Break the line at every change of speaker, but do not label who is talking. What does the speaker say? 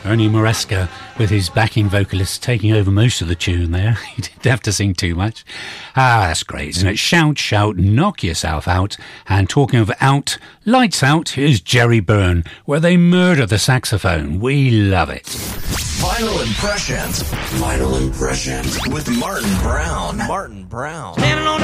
Ernie Maresca with his backing vocalist taking over most of the tune there. He didn't have to sing too much. That's great, isn't it? Shout, shout, knock yourself out. And talking of out, lights out, here's Jerry Byrne, where they murder the saxophone. We love it.
Final Impressions. Final Impressions with Martin Brown. Martin Brown.
Standing on the